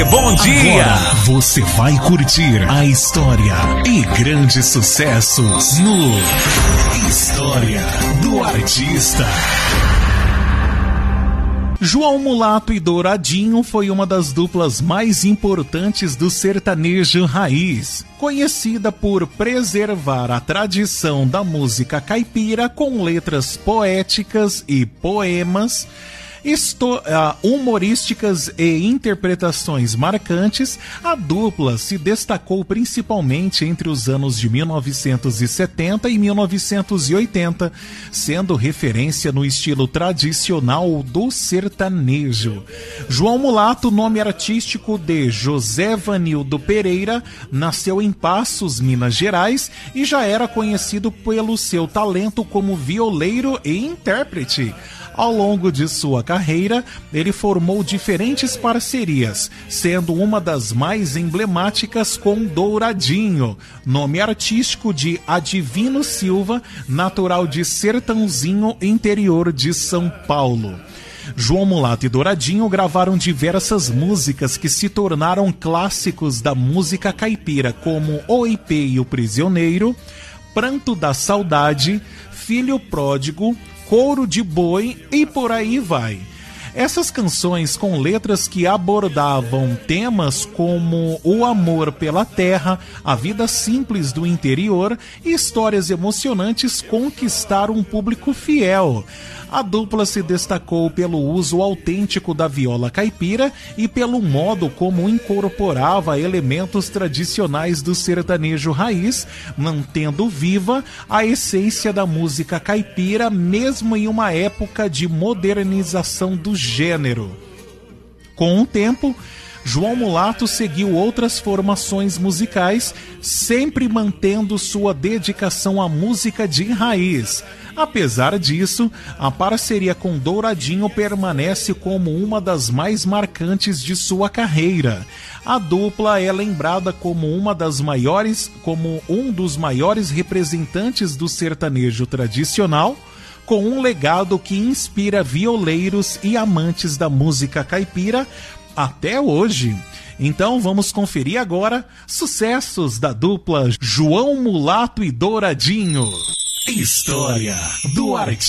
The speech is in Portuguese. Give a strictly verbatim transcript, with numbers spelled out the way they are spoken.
Bom dia! Agora você vai curtir a história e grandes sucessos no História do Artista. João Mulato e Douradinho foi uma das duplas mais importantes do sertanejo raiz, conhecida por preservar a tradição da música caipira com letras poéticas e poemas, Esto, uh, humorísticas e interpretações marcantes. A dupla se destacou principalmente entre os anos de mil novecentos e setenta e mil novecentos e oitenta, sendo referência no estilo tradicional do sertanejo. João Mulato, nome artístico de José Vanildo Pereira, nasceu em Passos, Minas Gerais, e já era conhecido pelo seu talento como violeiro e intérprete. Ao longo de sua carreira, ele formou diferentes parcerias, sendo uma das mais emblemáticas com Douradinho, nome artístico de Adivino Silva, natural de Sertãozinho, interior de São Paulo. João Mulato e Douradinho gravaram diversas músicas que se tornaram clássicos da música caipira, como O I P e o Prisioneiro, Pranto da Saudade, Filho Pródigo, Couro de Boi e por aí vai. Essas canções com letras que abordavam temas como o amor pela terra, a vida simples do interior e histórias emocionantes conquistaram um público fiel. A dupla se destacou pelo uso autêntico da viola caipira e pelo modo como incorporava elementos tradicionais do sertanejo raiz, mantendo viva a essência da música caipira, mesmo em uma época de modernização do gênero. Com o tempo, João Mulato seguiu outras formações musicais, sempre mantendo sua dedicação à música de raiz. Apesar disso, a parceria com Douradinho permanece como uma das mais marcantes de sua carreira. A dupla é lembrada como uma das maiores, como um dos maiores representantes do sertanejo tradicional, com um legado que inspira violeiros e amantes da música caipira até hoje. Então vamos conferir agora sucessos da dupla João Mulato e Douradinho. História do Artista.